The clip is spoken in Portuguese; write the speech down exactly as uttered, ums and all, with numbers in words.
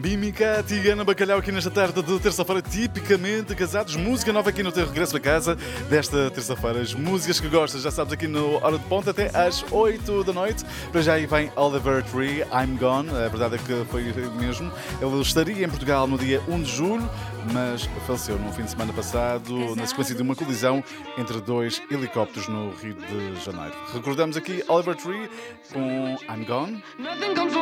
Mímica, Tigana, Bacalhau aqui nesta tarde de terça-feira, tipicamente casados. Música nova aqui no teu regresso a casa desta terça-feira. As músicas que gostas, já sabes, aqui no Hora de Ponta até às oito da noite. Para já aí vem Oliver Tree, I'm Gone. A verdade é que foi mesmo. Ele estaria em Portugal no dia um de julho, mas faleceu no fim de semana passado na sequência de uma colisão entre dois helicópteros no Rio de Janeiro. Recordamos aqui Oliver Tree com I'm Gone.